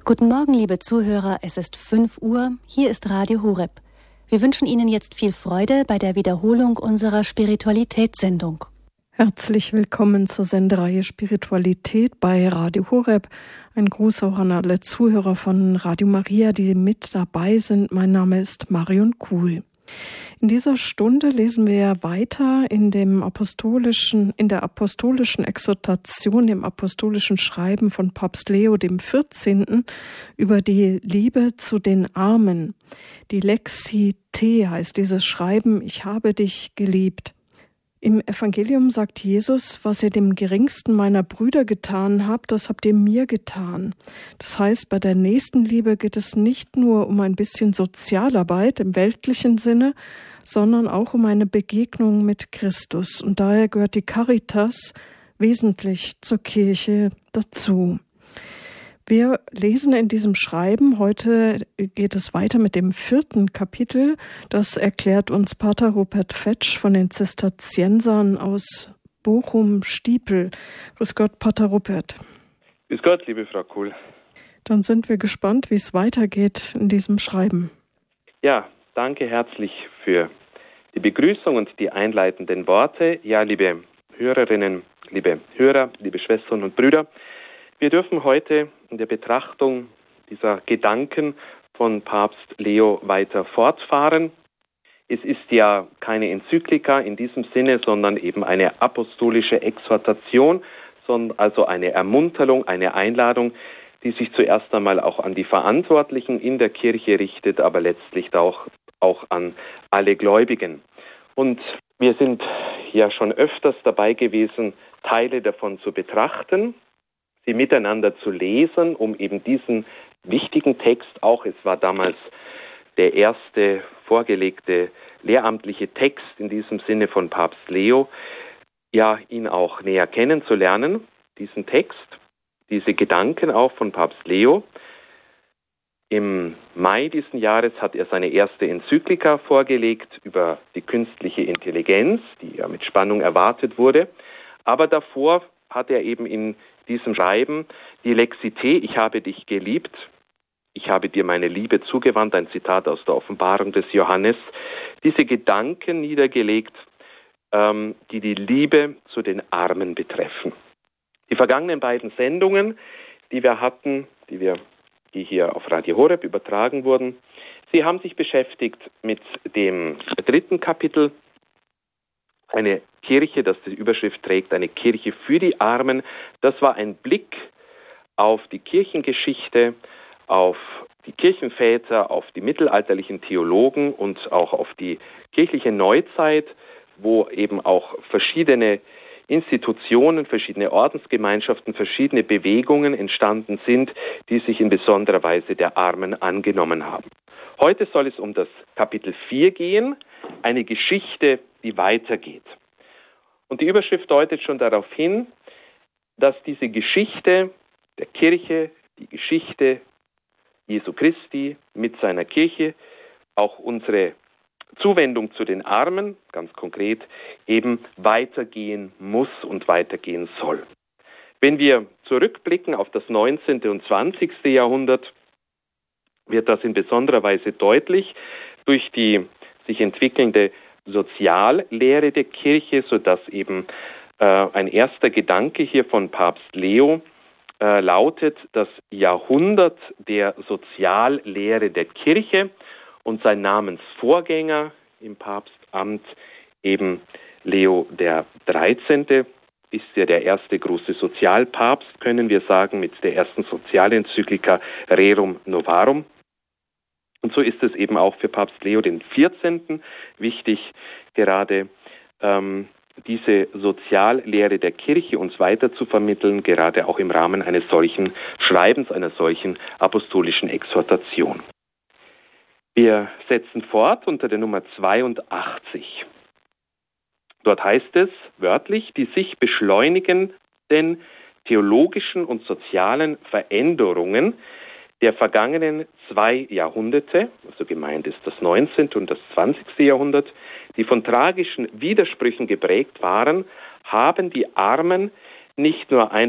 Guten Morgen, liebe Zuhörer, es ist 5 Uhr, hier ist Radio Horeb. Wir wünschen Ihnen jetzt viel Freude bei der Wiederholung unserer Spiritualitätssendung. Herzlich willkommen zur Sendereihe Spiritualität bei Radio Horeb. Ein Gruß auch an alle Zuhörer von Radio Maria, die mit dabei sind. Mein Name ist Marion Kuhl. In dieser Stunde lesen wir weiter in der apostolischen Exhortation, dem apostolischen Schreiben von Papst Leo XIV. Über die Liebe zu den Armen. Die Lexi Te heißt dieses Schreiben, ich habe dich geliebt. Im Evangelium sagt Jesus, was ihr dem geringsten meiner Brüder getan habt, das habt ihr mir getan. Das heißt, bei der Nächstenliebe geht es nicht nur um ein bisschen Sozialarbeit im weltlichen Sinne, sondern auch um eine Begegnung mit Christus. Und daher gehört die Caritas wesentlich zur Kirche dazu. Wir lesen in diesem Schreiben, heute geht es weiter mit dem 4. Kapitel, das erklärt uns Pater Rupert Fetsch von den Zisterziensern aus Bochum-Stiepel. Grüß Gott, Pater Rupert. Grüß Gott, liebe Frau Kuhl. Dann sind wir gespannt, wie es weitergeht in diesem Schreiben. Ja, danke herzlich für die Begrüßung und die einleitenden Worte. Ja, liebe Hörerinnen, liebe Hörer, liebe Schwestern und Brüder, wir dürfen heute in der Betrachtung dieser Gedanken von Papst Leo weiter fortfahren. Es ist ja keine Enzyklika in diesem Sinne, sondern eben eine apostolische Exhortation, also eine Ermunterung, eine Einladung, die sich zuerst einmal auch an die Verantwortlichen in der Kirche richtet, aber letztlich auch an alle Gläubigen. Und wir sind ja schon öfters dabei gewesen, Teile davon zu betrachten, sie miteinander zu lesen, um eben diesen wichtigen Text, auch es war damals der erste vorgelegte lehramtliche Text in diesem Sinne von Papst Leo, ja, ihn auch näher kennenzulernen, diesen Text, diese Gedanken auch von Papst Leo. Im Mai diesen Jahres hat er seine erste Enzyklika vorgelegt über die künstliche Intelligenz, die ja mit Spannung erwartet wurde, aber davor hat er eben in diesem Schreiben die Lexi Te, ich habe dich geliebt, ich habe dir meine Liebe zugewandt, ein Zitat aus der Offenbarung des Johannes, diese Gedanken niedergelegt, die die Liebe zu den Armen betreffen. Die vergangenen beiden Sendungen, die wir hatten, die hier auf Radio Horeb übertragen wurden, sie haben sich beschäftigt mit dem 3. Kapitel, eine Kirche, das die Überschrift trägt, eine Kirche für die Armen. Das war ein Blick auf die Kirchengeschichte, auf die Kirchenväter, auf die mittelalterlichen Theologen und auch auf die kirchliche Neuzeit, wo eben auch verschiedene Institutionen, verschiedene Ordensgemeinschaften, verschiedene Bewegungen entstanden sind, die sich in besonderer Weise der Armen angenommen haben. Heute soll es um das Kapitel 4 gehen, eine Geschichte, die weitergeht. Und die Überschrift deutet schon darauf hin, dass diese Geschichte der Kirche, die Geschichte Jesu Christi mit seiner Kirche, auch unsere Zuwendung zu den Armen, ganz konkret, eben weitergehen muss und weitergehen soll. Wenn wir zurückblicken auf das 19. und 20. Jahrhundert, wird das in besonderer Weise deutlich durch die sich entwickelnde Soziallehre der Kirche, sodass eben ein erster Gedanke hier von Papst Leo lautet, das Jahrhundert der Soziallehre der Kirche, und sein Namensvorgänger im Papstamt, eben Leo XIII., ist ja der erste große Sozialpapst, können wir sagen, mit der ersten Sozialenzyklika Rerum Novarum. Und so ist es eben auch für Papst Leo XIV. Wichtig, gerade diese Soziallehre der Kirche uns weiter zu vermitteln, gerade auch im Rahmen eines solchen Schreibens, einer solchen apostolischen Exhortation. Wir setzen fort unter der Nummer 82. Dort heißt es wörtlich, die sich beschleunigenden theologischen und sozialen Veränderungen der vergangenen 2 Jahrhunderte, also gemeint ist das 19. und das 20. Jahrhundert, die von tragischen Widersprüchen geprägt waren, haben die Armen nicht nur